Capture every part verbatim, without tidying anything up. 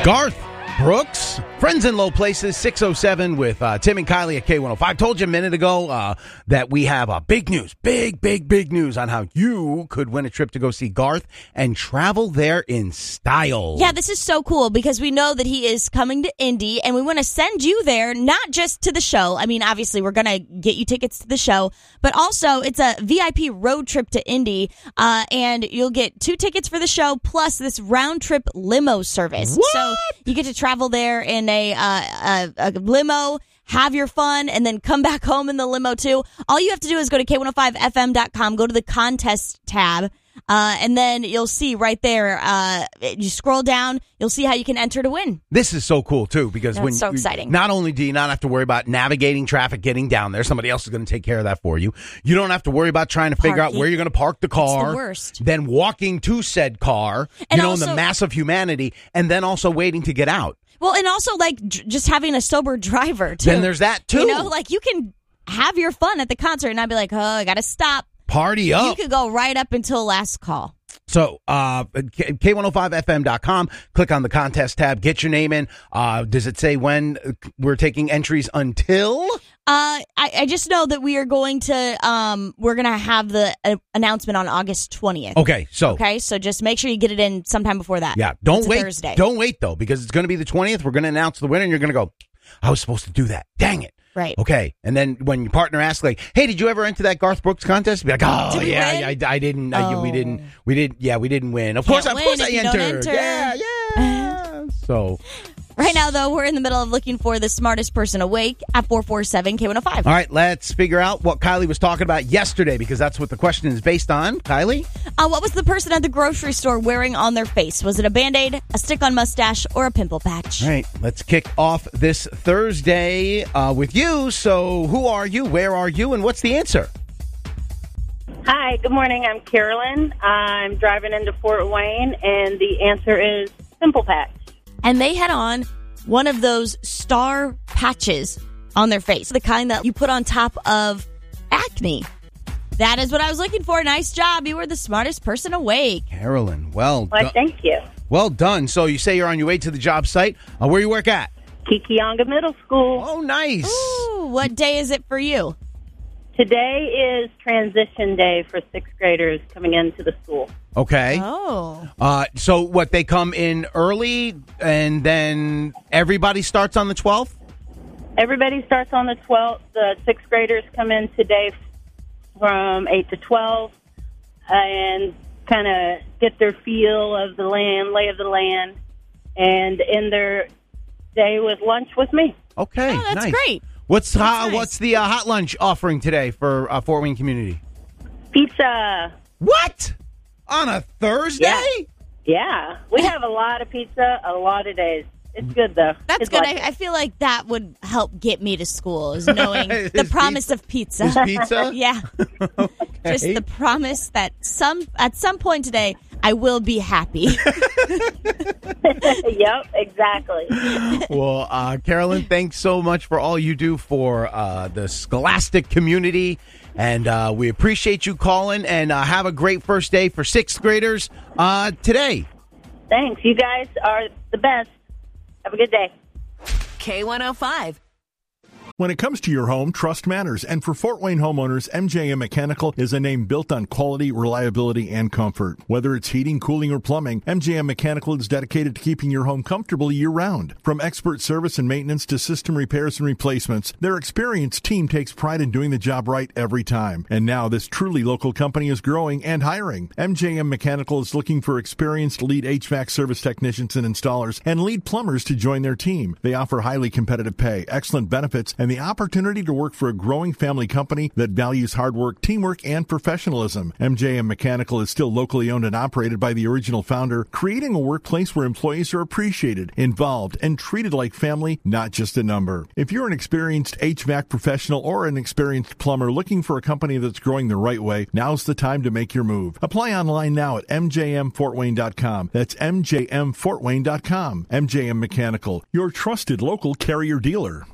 Garth Brooks, Friends in Low Places, six oh seven with uh, Tim and Kylie at K one oh five. Told you a minute ago uh, that we have uh, big news, big, big, big news on how you could win a trip to go see Garth and travel there in style. Yeah, this is so cool because we know that he is coming to Indy and we want to send you there, not just to the show. I mean, obviously, we're going to get you tickets to the show, but also it's a V I P road trip to Indy, uh, and you'll get two tickets for the show plus this round trip limo service. What? So you get to travel there in a, uh, a, a limo, have your fun, and then come back home in the limo too. All you have to do is go to K one oh five F M dot com, go to the contest tab, uh, and then you'll see right there, uh, you scroll down, you'll see how you can enter to win. This is so cool, too, because That's when so you, exciting. Not only do you not have to worry about navigating traffic, getting down there, somebody else is going to take care of that for you. You don't have to worry about trying to figure out Parking. where you're going to park the car. It's the worst. Then walking to said car, And you know, also- in the mass of humanity, and then also waiting to get out. Well, and also, like, j- just having a sober driver, too. Then there's that, too. You know, like, you can have your fun at the concert and not be like, oh, I got to stop. Party up. You could go right up until last call. So, uh, K one oh five F M dot com, click on the contest tab, get your name in. Uh, does it say when we're taking entries until? Uh, I, I just know that we are going to, um, we're going to have the uh, announcement on August twentieth. Okay, so. Okay, so just make sure you get it in sometime before that. Yeah, don't It's a wait. Thursday. Don't wait, though, because it's going to be the twentieth. We're going to announce the winner, and you're going to go, I was supposed to do that. Dang it. Right. Okay, and then when your partner asks, like, "Hey, did you ever enter that Garth Brooks contest?" Be like, "Oh, Did we yeah, win? I, I didn't. I, we Oh. didn't. We didn't. Yeah, we didn't win. Of Can't course, of win course, if I you don't entered. enter. Yeah, yeah. So, Right now, though, we're in the middle of looking for the smartest person awake at four four seven K one oh five. all right, let's figure out what Kylie was talking about yesterday, because that's what the question is based on. Kylie, Uh, what was the person at the grocery store wearing on their face? Was it a Band-Aid, a stick-on mustache, or a pimple patch? all right, let's kick off this Thursday uh, with you. So, who are you? Where are you? And what's the answer? Hi, good morning. I'm Carolyn. I'm driving into Fort Wayne, and the answer is Pimple Patch. And they had on one of those star patches on their face, the kind that you put on top of acne. That is what I was looking for. Nice job. You were the smartest person awake. Carolyn, well, Well, do- thank you. well done. So, you say you're on your way to the job site. Uh, where you work at? Kikionga Middle School. Oh, nice. Ooh, what day is it for you? Today is transition day for sixth graders coming into the school. Okay. Oh. Uh, so what, they come in early and then everybody starts on the twelfth? Everybody starts on the twelfth. The sixth graders come in today from eight to twelve and kind of get their feel of the land, lay of the land, and end their day with lunch with me. Okay. Oh, that's nice. great. What's That's uh, nice. what's the uh, hot lunch offering today for uh, Fort Wayne community? Pizza. What? On a Thursday? Yeah. Yeah. We have a lot of pizza a lot of days. It's good, though. That's It's good. like I, I feel like that would help get me to school, is knowing Is the promise of pizza. Is pizza? Yeah. Just the promise that some at some point today I will be happy. Yep, exactly. Well, uh, Carolyn, thanks so much for all you do for uh, the Scholastic community. And uh, we appreciate you calling, and uh, have a great first day for sixth graders uh, today. Thanks. You guys are the best. Have a good day. K one oh five. When it comes to your home, trust matters. And for Fort Wayne homeowners, M J M Mechanical is a name built on quality, reliability, and comfort. Whether it's heating, cooling, or plumbing, M J M Mechanical is dedicated to keeping your home comfortable year-round. From expert service and maintenance to system repairs and replacements, their experienced team takes pride in doing the job right every time. And now this truly local company is growing and hiring. M J M Mechanical is looking for experienced lead H V A C service technicians and installers and lead plumbers to join their team. They offer highly competitive pay, excellent benefits, and the opportunity to work for a growing family company that values hard work, teamwork, and professionalism. M J M Mechanical is still locally owned and operated by the original founder, creating a workplace where employees are appreciated, involved, and treated like family, not just a number. If you're an experienced H V A C professional or an experienced plumber looking for a company that's growing the right way, now's the time to make your move. Apply online now at M J M Fort Wayne dot com. That's M J M Fort Wayne dot com. M J M Mechanical, your trusted local Carrier dealer.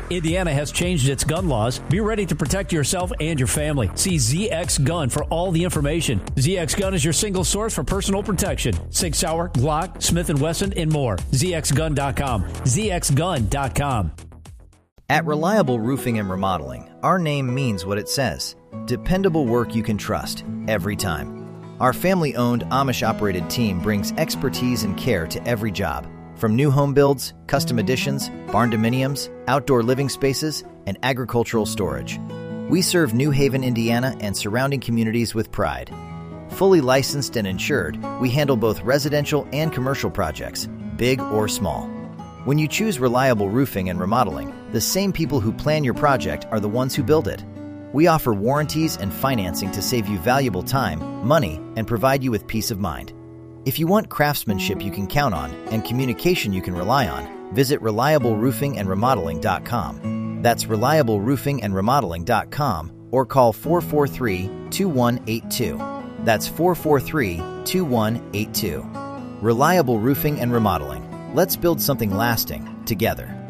Indiana has changed its gun laws. Be ready to protect yourself and your family. See Z X Gun for all the information. Z X Gun is your single source for personal protection. Sig Sauer, Glock, Smith and Wesson, and more. Z X gun dot com. Z X gun dot com. At Reliable Roofing and Remodeling, our name means what it says. Dependable work you can trust, every time. Our family-owned, Amish-operated team brings expertise and care to every job. From new home builds, custom additions, barn dominiums, outdoor living spaces, and agricultural storage. We serve New Haven, Indiana, and surrounding communities with pride. Fully licensed and insured, we handle both residential and commercial projects, big or small. When you choose Reliable Roofing and Remodeling, the same people who plan your project are the ones who build it. We offer warranties and financing to save you valuable time, money, and provide you with peace of mind. If you want craftsmanship you can count on and communication you can rely on, visit reliable roofing and remodeling dot com. That's reliable roofing and remodeling dot com or call four four three, two one eight two. That's four four three, two one eight two. Reliable Roofing and Remodeling. Let's build something lasting together.